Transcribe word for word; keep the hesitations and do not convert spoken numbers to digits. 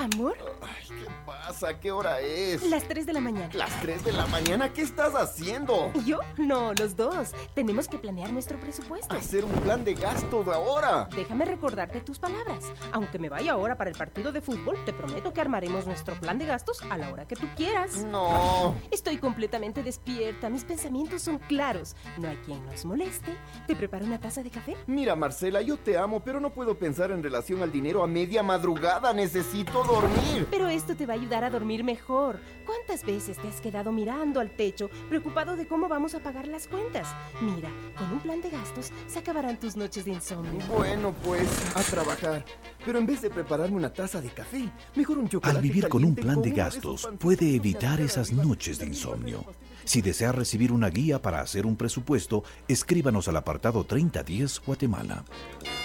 Amor, Ay, ¿qué pasa? ¿Qué hora es? las tres de la mañana. ¿Las tres de la mañana? ¿Qué estás haciendo? ¿Y yo? No, los dos. Tenemos que planear nuestro presupuesto. Hacer un plan de gasto de ahora. Déjame recordarte tus palabras. Aunque me vaya ahora para el partido de fútbol, te prometo que armaremos nuestro plan de gastos a la hora que tú quieras. No. Estoy completamente despierta, mis pensamientos son claros. No hay quien nos moleste. ¿Te preparo una taza de café? Mira, Marcela, yo te amo, pero no puedo pensar en relación al dinero a media madrugada. Necesito dormir. Pero esto te va a ayudar a dormir mejor. ¿Cuántas veces te has quedado mirando al techo, preocupado de cómo vamos a pagar las cuentas? Mira, con un plan de gastos se acabarán tus noches de insomnio. Bueno, pues, a trabajar. Pero en vez de prepararme una taza de café, mejor un chocolate Al vivir con un caliente plan de uno esos gastos, pancitos puede que evitar se esas arriba, noches de arriba, insomnio. arriba, arriba. Si desea recibir una guía para hacer un presupuesto, escríbanos al apartado treinta diez Guatemala.